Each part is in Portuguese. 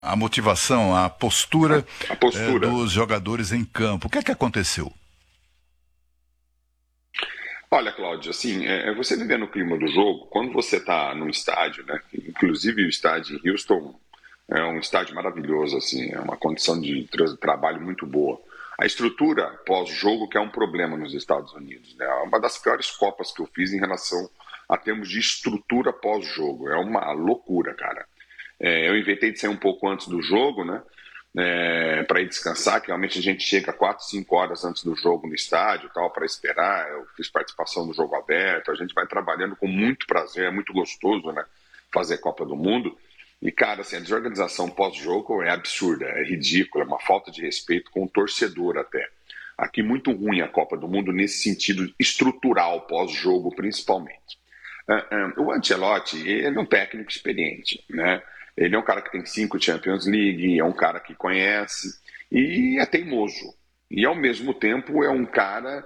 A motivação, a postura, A postura. dos jogadores em campo. O que é que aconteceu? Olha, Cláudio, assim, você viver no clima do jogo, quando você está no estádio, né? Inclusive o estádio em Houston é um estádio maravilhoso, assim, é uma condição de trabalho muito boa. A estrutura pós-jogo que é um problema nos Estados Unidos, né? É uma das piores copas que eu fiz em relação a termos de estrutura pós-jogo. É uma loucura, cara. Eu inventei de sair um pouco antes do jogo, né? Para ir descansar, que realmente a gente chega 4, 5 horas antes do jogo no estádio, tal, para esperar. Eu fiz participação no jogo aberto, a gente vai trabalhando com muito prazer, é muito gostoso, né? Fazer Copa do Mundo. E, cara, assim, a desorganização pós-jogo é absurda, é ridícula, é uma falta de respeito com o torcedor até. Aqui muito ruim a Copa do Mundo nesse sentido estrutural, pós-jogo principalmente. O Ancelotti, ele é um técnico experiente, né? Ele é um cara que tem 5 Champions League, é um cara que conhece e é teimoso. E ao mesmo tempo é um cara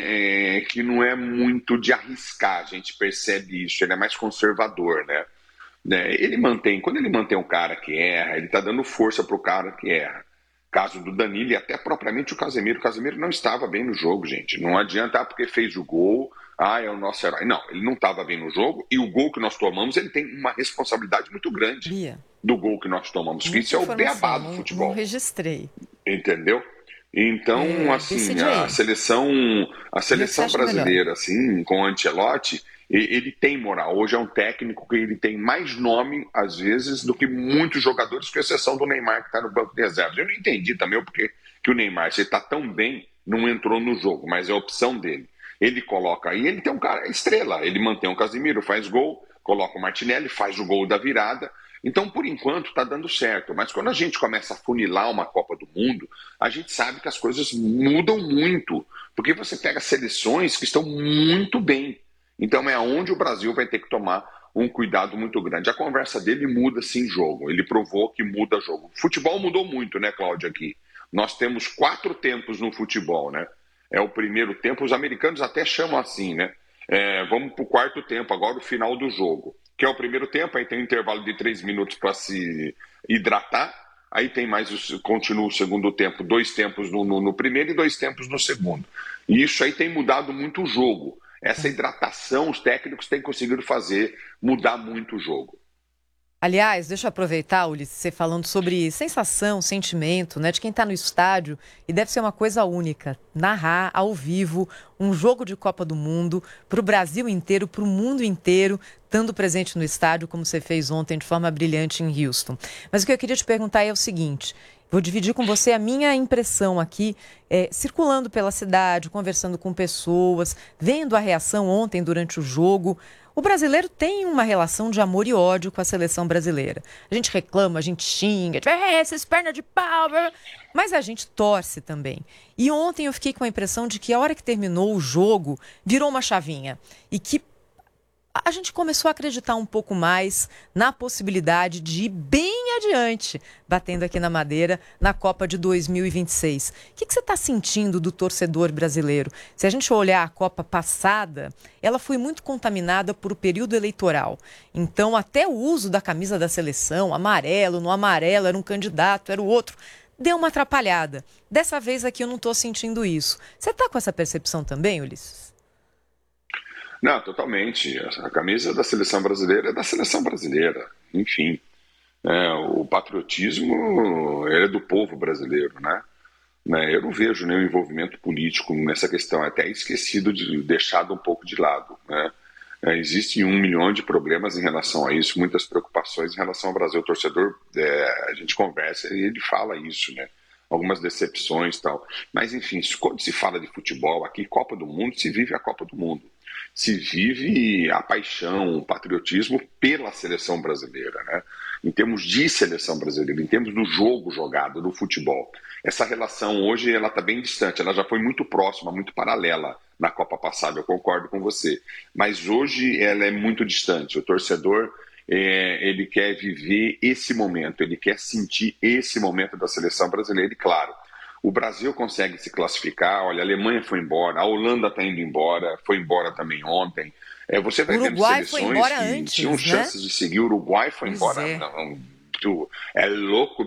que não é muito de arriscar, a gente percebe isso, ele é mais conservador, né? Quando ele mantém um cara que erra, ele está dando força para o cara que erra. Caso do Danilo e até propriamente o Casemiro. O Casemiro não estava bem no jogo, gente. Não adianta, porque fez o gol, é o nosso herói. Não, ele não estava bem no jogo e o gol que nós tomamos, ele tem uma responsabilidade muito grande Bia, do gol que nós tomamos. Que muita isso é o beabá informação, do não futebol, registrei. entendeu? Então, assim, Decide a aí. seleção, a E o que você seleção acha melhor? brasileira, assim, com o Ancelotti, ele tem moral. Hoje é um técnico que ele tem mais nome, às vezes, do que muitos jogadores, com exceção do Neymar, que está no banco de reservas. Eu não entendi também o porquê que o Neymar, se ele está tão bem, não entrou no jogo, mas é a opção dele. Ele coloca aí, ele tem um cara estrela, ele mantém o Casimiro, faz gol, coloca o Martinelli, faz o gol da virada. Então, por enquanto, está dando certo. Mas quando a gente começa a funilar uma Copa do Mundo, a gente sabe que as coisas mudam muito. Porque você pega seleções que estão muito bem. Então é onde o Brasil vai ter que tomar um cuidado muito grande. A conversa dele muda sim jogo. Ele provou que muda jogo. O futebol mudou muito, né, Cláudio, aqui. Nós temos 4 tempos no futebol, né? É o primeiro tempo, os americanos até chamam assim, né? Vamos para o quarto tempo, agora o final do jogo. Que é o primeiro tempo, aí tem um intervalo de 3 minutos para se hidratar, aí tem continua o segundo tempo, 2 tempos no primeiro e 2 tempos no segundo. E isso aí tem mudado muito o jogo. Essa hidratação, os técnicos têm conseguido fazer mudar muito o jogo. Aliás, deixa eu aproveitar, Ulisses, você falando sobre sensação, sentimento, né, de quem está no estádio, e deve ser uma coisa única, narrar ao vivo um jogo de Copa do Mundo para o Brasil inteiro, para o mundo inteiro, estando presente no estádio, como você fez ontem de forma brilhante em Houston. Mas o que eu queria te perguntar é o seguinte: vou dividir com você a minha impressão aqui, circulando pela cidade, conversando com pessoas, vendo a reação ontem durante o jogo. O brasileiro tem uma relação de amor e ódio com a seleção brasileira. A gente reclama, a gente xinga, essas pernas de pau, mas a gente torce também. E ontem eu fiquei com a impressão de que a hora que terminou o jogo, virou uma chavinha. E que a gente começou a acreditar um pouco mais na possibilidade de ir bem adiante, batendo aqui na madeira, na Copa de 2026. O que você está sentindo do torcedor brasileiro? Se a gente olhar a Copa passada, ela foi muito contaminada por o período eleitoral. Então, até o uso da camisa da seleção, amarelo, no amarelo, era um candidato, era o outro, deu uma atrapalhada. Dessa vez aqui eu não estou sentindo isso. Você está com essa percepção também, Ulisses? Não, totalmente. A camisa da seleção brasileira é da seleção brasileira. Enfim, o patriotismo é do povo brasileiro, né? Eu não vejo nenhum envolvimento político nessa questão, é até esquecido, deixado um pouco de lado, né? Existem 1 milhão de problemas em relação a isso, muitas preocupações em relação ao Brasil. O torcedor, a gente conversa e ele fala isso, né? Algumas decepções e tal. Mas, enfim, quando se fala de futebol, aqui, Copa do Mundo, se vive a Copa do Mundo. Se vive a paixão, o patriotismo pela seleção brasileira, né? Em termos de seleção brasileira, em termos do jogo jogado, do futebol. Essa relação hoje ela está bem distante, ela já foi muito próxima, muito paralela na Copa passada, eu concordo com você. Mas hoje ela é muito distante. O torcedor ele quer viver esse momento, ele quer sentir esse momento da seleção brasileira. E claro, o Brasil consegue se classificar. Olha, a Alemanha foi embora, a Holanda está indo embora, foi embora também ontem. Você O vai vendo Uruguai foi seleções embora que tinham antes, né? chances de seguir. O Uruguai foi Pois embora é. não, é louco